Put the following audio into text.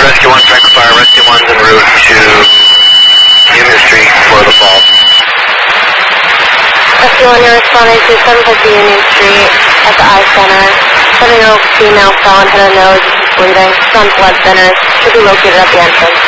Rescue 1, Franklin Fire. Rescue 1's en route to Union Street for the fall. Rescue 1, you're responding to 750 Union Street at the eye center. 7-year-old female fell and hit her nose. She's bleeding. She's on blood thinners. Should be located at the entrance.